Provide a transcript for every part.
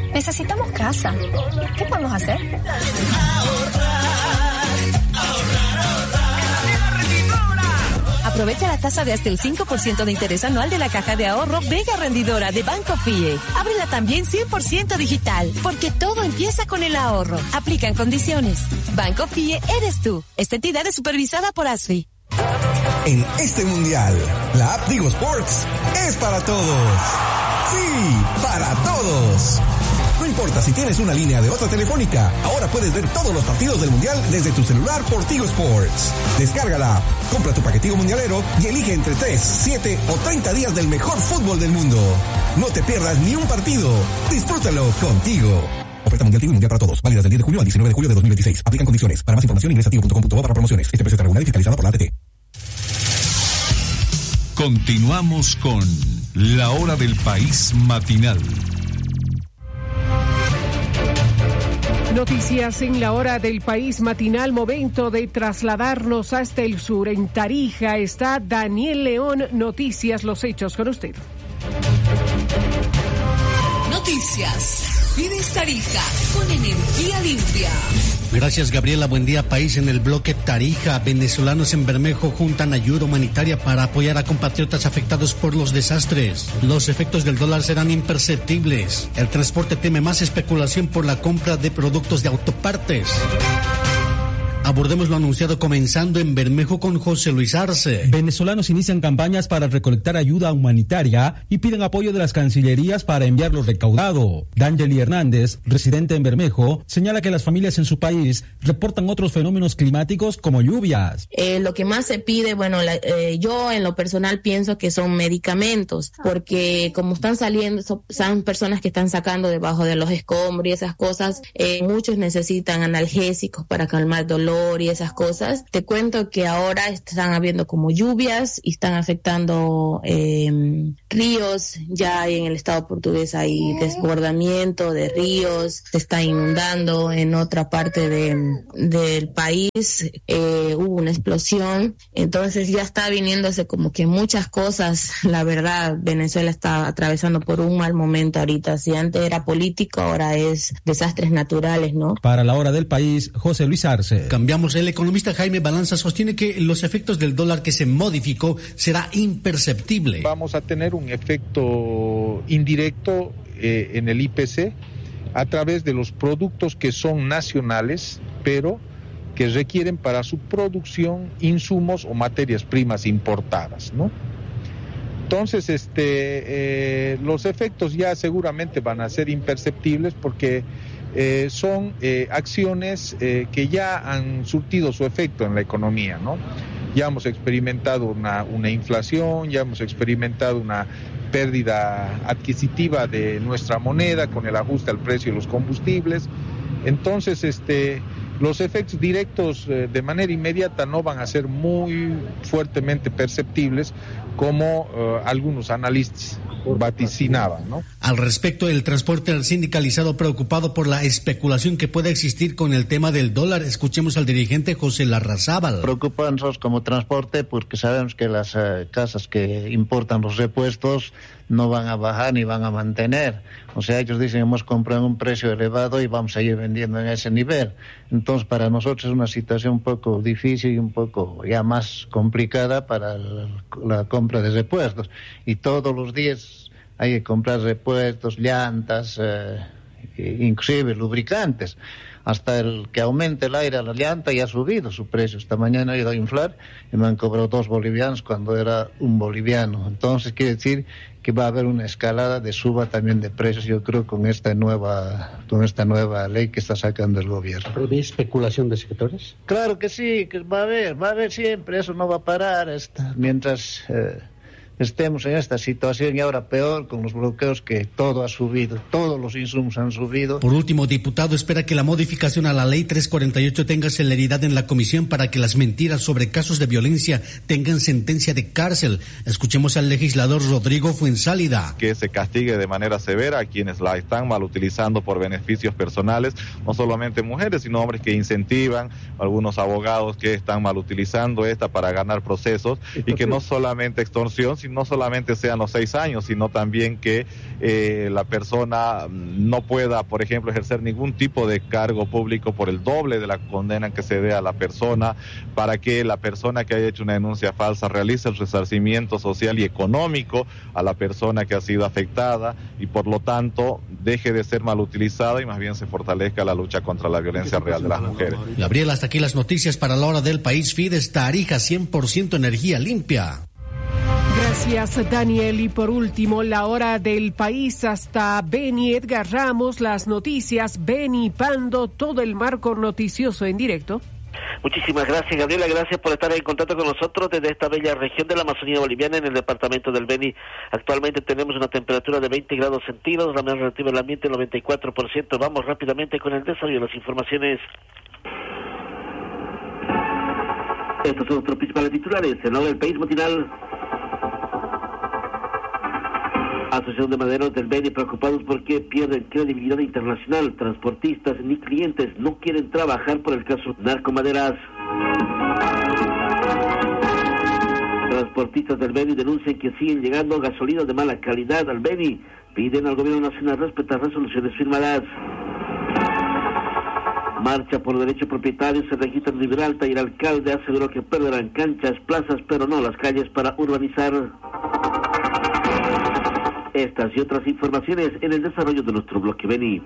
Necesitamos casa. ¿Qué podemos hacer? Aprovecha la tasa de hasta el 5% de interés anual de la caja de ahorro Vega Rendidora de Banco FIE. Ábrela también 100% digital, porque todo empieza con el ahorro. Aplican condiciones. Banco FIE eres tú. Esta entidad es supervisada por ASFI. En este mundial, la app Tigo Sports es para todos. Sí, para todos. No importa si tienes una línea de otra telefónica, ahora puedes ver todos los partidos del mundial desde tu celular por Tigo Sports. Descarga la app, compra tu paquetico mundialero y elige entre 3, 7 o 30 días del mejor fútbol del mundo. No te pierdas ni un partido. Disfrútalo contigo. Oferta mundial Tigo y mundial para todos. Válida del 10 de junio al 19 de julio de 2026. Aplican condiciones. Para más información ingresa a tigo.com.bo para promociones. Este precio está regulado y fiscalizado por la ATT. Continuamos con La Hora del País Matinal. Noticias en La Hora del País Matinal. Momento de trasladarnos hasta el sur. En Tarija está Daniel León. Noticias, los hechos con usted. Noticias. Vives Tarija con energía limpia. Gracias, Gabriela. Buen día, país. En el bloque Tarija, venezolanos en Bermejo juntan ayuda humanitaria para apoyar a compatriotas afectados por los desastres. Los efectos del dólar serán imperceptibles. El transporte teme más especulación por la compra de productos de autopartes. Abordemos lo anunciado comenzando en Bermejo con José Luis Arce. Venezolanos inician campañas para recolectar ayuda humanitaria y piden apoyo de las cancillerías para enviar lo recaudado. D'Angeli Hernández, residente en Bermejo, señala que las familias en su país reportan otros fenómenos climáticos como lluvias. Lo que más se pide, yo en lo personal pienso que son medicamentos, porque como están saliendo, son personas que están sacando debajo de los escombros y esas cosas, muchos necesitan analgésicos para calmar dolor y esas cosas. Te cuento que ahora están habiendo como lluvias y están afectando ríos. Ya en el estado portugués hay desbordamiento de ríos, se está inundando. En otra parte del país hubo una explosión, entonces ya está viniéndose como que muchas cosas. La verdad, Venezuela está atravesando por un mal momento ahorita. Si antes era político, ahora es desastres naturales, ¿no? Para La Hora del País, José Luis Arce. Cambiamos. El economista Jaime Balanza sostiene que los efectos del dólar que se modificó será imperceptible. Vamos a tener un efecto indirecto en el IPC a través de los productos que son nacionales, pero que requieren para su producción insumos o materias primas importadas, ¿no? Entonces, los efectos ya seguramente van a ser imperceptibles porque son acciones que ya han surtido su efecto en la economía, ¿no? Ya hemos experimentado una inflación, ya hemos experimentado una pérdida adquisitiva de nuestra moneda con el ajuste al precio de los combustibles. Entonces, los efectos directos de manera inmediata no van a ser muy fuertemente perceptibles como algunos analistas vaticinaban, ¿no? Al respecto, el transporte al sindicalizado preocupado por la especulación que puede existir con el tema del dólar. Escuchemos al dirigente José Larrazábal. Preocupa a nosotros como transporte porque sabemos que las casas que importan los repuestos no van a bajar ni van a mantener. O sea, ellos dicen hemos comprado un precio elevado y vamos a ir vendiendo en ese nivel. Entonces, para nosotros es una situación un poco difícil y un poco ya más complicada para la compra de repuestos. Y todos los días hay que comprar repuestos, llantas, inclusive lubricantes. Hasta el que aumente el aire a la llanta ya ha subido su precio. Esta mañana he ido a inflar y me han cobrado 2 bolivianos cuando era 1 boliviano. Entonces quiere decir que va a haber una escalada de suba también de precios, yo creo, con esta nueva ley que está sacando el gobierno. ¿Pero hay especulación de sectores? Claro que sí, que va a haber siempre, eso no va a parar mientras estemos en esta situación, y ahora peor con los bloqueos, que todo ha subido, todos los insumos han subido. Por último, diputado espera que la modificación a la ley 348 tenga celeridad en la comisión para que las mentiras sobre casos de violencia tengan sentencia de cárcel. Escuchemos al legislador Rodrigo Fuenzálida. Que se castigue de manera severa a quienes la están mal utilizando por beneficios personales, no solamente mujeres, sino hombres que incentivan, algunos abogados que están mal utilizando esta para ganar procesos, y que no solamente extorsión, sino y no solamente sean los 6 años, sino también que la persona no pueda, por ejemplo, ejercer ningún tipo de cargo público por el doble de la condena que se dé a la persona, para que la persona que haya hecho una denuncia falsa realice el resarcimiento social y económico a la persona que ha sido afectada y por lo tanto deje de ser mal utilizada y más bien se fortalezca la lucha contra la violencia real de las mujeres. Gabriel, hasta aquí las noticias para la hora del país. Fides Tarija, 100% energía limpia. Gracias, Daniel. Y por último, la hora del país hasta Beni Edgar Ramos, las noticias, Beni Pando, todo el marco noticioso en directo. Muchísimas gracias, Gabriela, gracias por estar en contacto con nosotros desde esta bella región de la Amazonía boliviana en el departamento del Beni. Actualmente tenemos una temperatura de 20 grados centígrados, la humedad relativa del ambiente 94%. Vamos rápidamente con el desarrollo de las informaciones. Estos son nuestros principales titulares. En la hora del país matinal. Asociación de Madereros del Beni preocupados porque pierden credibilidad internacional. Transportistas ni clientes no quieren trabajar por el caso Narcomaderas. Transportistas del Beni denuncian que siguen llegando gasolinas de mala calidad al Beni. Piden al gobierno nacional respetar resoluciones firmadas. Marcha por derechos propietarios se registra en Riberalta y el alcalde aseguró que perderán canchas, plazas, pero no las calles para urbanizar. Estas y otras informaciones en el desarrollo de nuestro bloque Beni.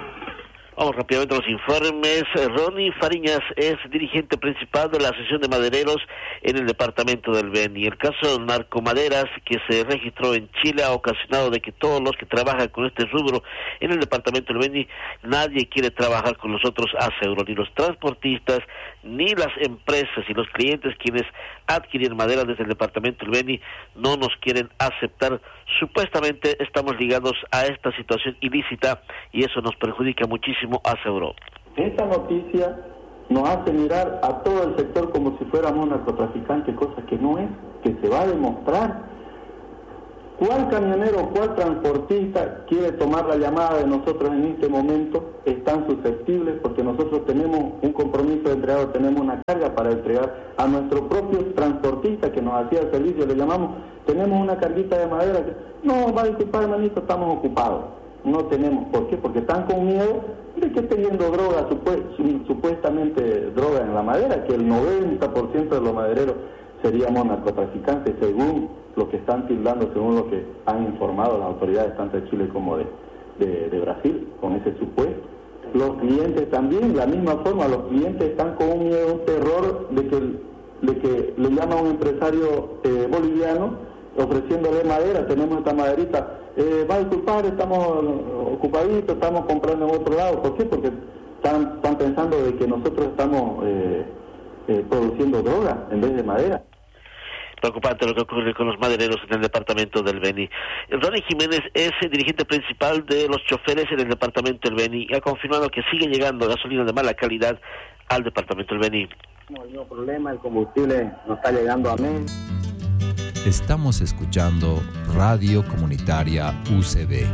Vamos rápidamente a los informes. Ronnie Fariñas es dirigente principal de la Asociación de Madereros en el departamento del Beni. El caso de narcomaderas que se registró en Chile ha ocasionado de que todos los que trabajan con este rubro en el departamento del Beni, nadie quiere trabajar con nosotros, aseguró, ni los transportistas, ni las empresas y los clientes quienes adquieren madera desde el departamento del Beni no nos quieren aceptar. Supuestamente estamos ligados a esta situación ilícita y eso nos perjudica muchísimo, aseguró. Esta noticia nos hace mirar a todo el sector como si fuéramos narcotraficantes, cosa que no es, que se va a demostrar. ¿Cuál camionero, cuál transportista quiere tomar la llamada de nosotros en este momento? Están susceptibles porque nosotros tenemos un compromiso de entregado, tenemos una carga para entregar a nuestro propio transportista que nos hacía el servicio, le llamamos, tenemos una carguita de madera, no, va a disculpar, hermanito, estamos ocupados. No tenemos, ¿por qué? Porque están con miedo de que esté yendo droga, supuestamente droga en la madera, que el 90% de los madereros seríamos narcotraficantes, según lo que están tildando, según lo que han informado las autoridades tanto de Chile como de Brasil, con ese supuesto. Los clientes también, de la misma forma, los clientes están con un miedo, un terror de que le llama a un empresario boliviano ofreciéndole madera, tenemos esta maderita, va a disculpar, estamos ocupaditos, estamos comprando en otro lado. ¿Por qué? Porque están pensando de que nosotros estamos produciendo droga en vez de madera. Preocupante lo que ocurre con los madereros en el departamento del Beni. Ronnie Jiménez es el dirigente principal de los choferes en el departamento del Beni y ha confirmado que sigue llegando gasolina de mala calidad al departamento del Beni. No hay ningún problema, el combustible no está llegando a mí. Estamos escuchando Radio Comunitaria UCB.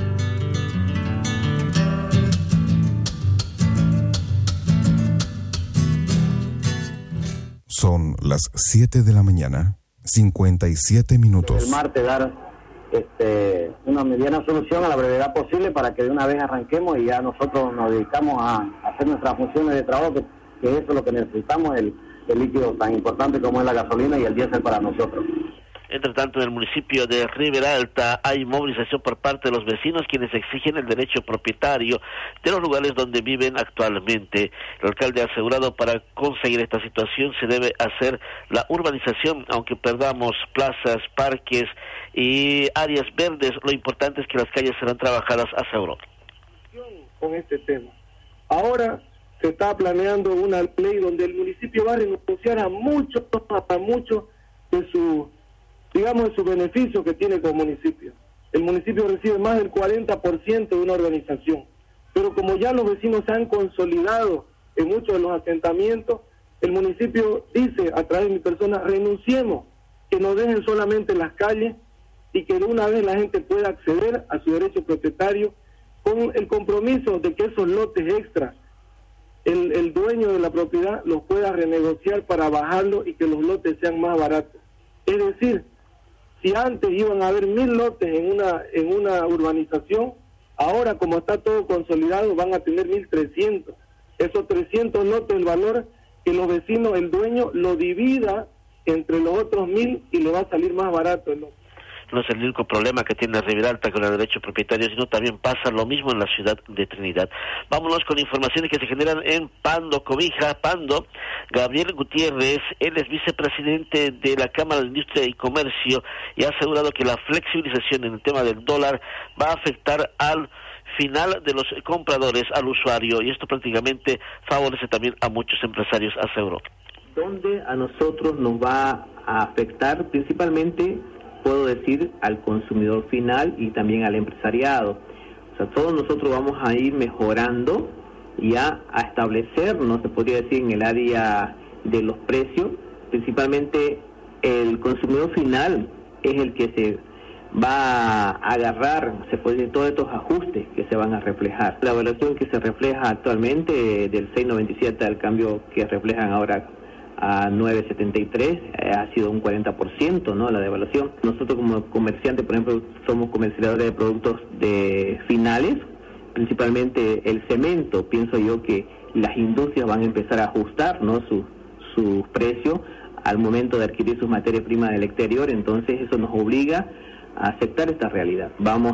Son las 7 de la mañana, 57 minutos. El martes dar una mediana solución a la brevedad posible para que de una vez arranquemos y ya nosotros nos dedicamos a hacer nuestras funciones de trabajo, que eso es lo que necesitamos, el líquido tan importante como es la gasolina y el diésel para nosotros. Entre tanto, en el municipio de Riberalta hay movilización por parte de los vecinos quienes exigen el derecho propietario de los lugares donde viven actualmente. El alcalde ha asegurado para conseguir esta situación se debe hacer la urbanización, aunque perdamos plazas, parques y áreas verdes, lo importante es que las calles serán trabajadas, aseguró. Con este tema. Ahora se está planeando una ley donde el municipio va a renunciar a mucho de su, digamos, de su beneficio que tiene como municipio. El municipio recibe más del 40% de una organización, pero como ya los vecinos se han consolidado en muchos de los asentamientos, el municipio dice a través de mi persona, renunciemos, que nos dejen solamente las calles y que de una vez la gente pueda acceder a su derecho propietario con el compromiso de que esos lotes extras el dueño de la propiedad los pueda renegociar para bajarlo y que los lotes sean más baratos. Es decir, Si antes iban a haber 1.000 lotes en una urbanización, ahora como está todo consolidado van a tener 1.300. Esos 300 lotes, el valor que los vecinos, el dueño, lo divida entre los otros 1.000 y le va a salir más barato el lote. No es el único problema que tiene Riberalta con el derecho propietario, sino también pasa lo mismo en la ciudad de Trinidad. Vámonos con informaciones que se generan en Pando, Cobija. Pando, Gabriel Gutiérrez, él es vicepresidente de la Cámara de Industria y Comercio y ha asegurado que la flexibilización en el tema del dólar va a afectar al final de los compradores, al usuario, y esto prácticamente favorece también a muchos empresarios, aseguró. Donde a nosotros nos va a afectar principalmente, puedo decir, al consumidor final y también al empresariado. O sea, todos nosotros vamos a ir mejorando ya a establecernos, se podría decir, en el área de los precios. Principalmente el consumidor final es el que se va a agarrar, se puede decir, todos estos ajustes que se van a reflejar. La evaluación que se refleja actualmente del 6.97 al cambio que reflejan ahora a 9.73 ha sido un 40%, ¿no? La devaluación. Nosotros como comerciantes, por ejemplo, somos comercializadores de productos de finales, principalmente el cemento. Pienso yo que las industrias van a empezar a ajustar, ¿no?, sus precios al momento de adquirir sus materias primas del exterior. Entonces eso nos obliga a aceptar esta realidad. Vamos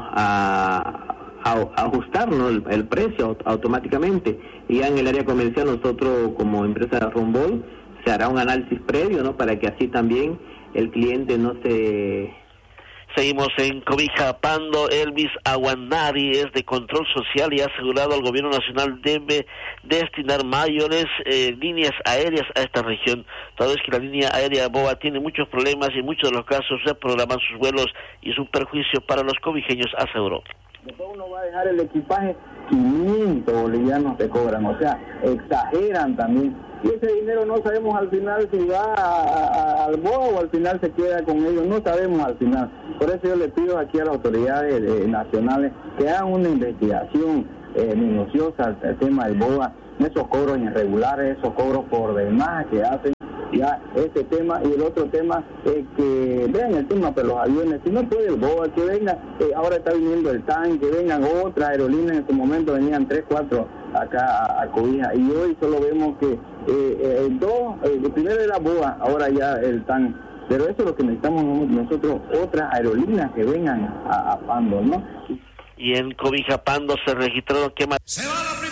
a ajustar, ¿no?, el precio automáticamente. Y ya en el área comercial, nosotros como empresa de Rombol se hará un análisis previo, ¿no?, para que así también el cliente no se... Seguimos en Cobija, Pando. Elvis Aguanari es de Control Social y ha asegurado al gobierno nacional debe destinar mayores líneas aéreas a esta región, toda vez que la línea aérea BOA tiene muchos problemas y en muchos de los casos reprograman sus vuelos y es un perjuicio para los cobijeños, aseguró. Después uno va a dejar el equipaje, 500 bolivianos te cobran, o sea, exageran también. Y ese dinero no sabemos al final si va al BOA o al final se queda con ellos, no sabemos al final. Por eso yo le pido aquí a las autoridades nacionales que hagan una investigación minuciosa al tema del BOA, esos cobros irregulares, esos cobros por demás que hacen. Ya ese tema y el otro tema que vean el tema de los aviones, si no puede el BOA, que venga, ahora está viniendo el TAN, que vengan otras aerolíneas, en su momento venían 3, 4 acá a Cobija y hoy solo vemos que el primero era BOA, ahora ya el TAN, pero eso es lo que necesitamos nosotros, otras aerolíneas que vengan a Pando, ¿no? Y en Cobija, Pando se registraron quemas.